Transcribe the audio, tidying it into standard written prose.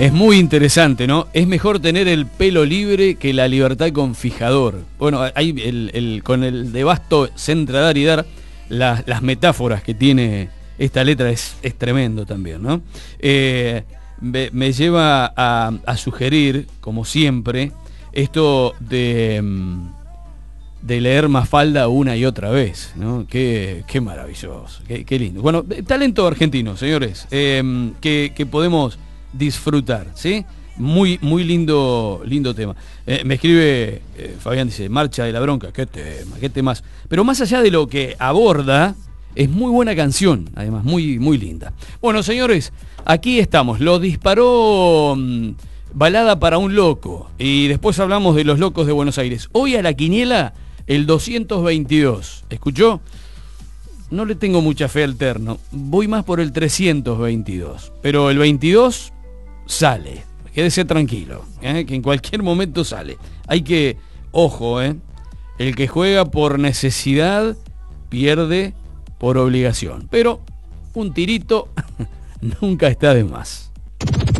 Es muy interesante, ¿no? Es mejor tener el pelo libre que la libertad con fijador. Bueno, hay con el de Basto, Centra, Dar y Dar, las metáforas que tiene esta letra es tremendo también, ¿no? Me lleva a sugerir, como siempre, esto de leer Mafalda una y otra vez, ¿no? Qué maravilloso, qué lindo. Bueno, talento argentino, señores, que podemos disfrutar, ¿sí? Muy lindo tema. Me escribe Fabián, dice, Marcha de la Bronca, qué temas. Pero más allá de lo que aborda, es muy buena canción, además, muy linda. Bueno, señores, aquí estamos. Lo disparó Balada para un loco. Y después hablamos de los locos de Buenos Aires. Hoy a la quiniela, el 222. ¿Escuchó? No le tengo mucha fe al terno. Voy más por el 322. Pero el 22 sale. Quédese tranquilo, que en cualquier momento sale. Hay que, ojo, el que juega por necesidad pierde por obligación. Pero un tirito nunca está de más.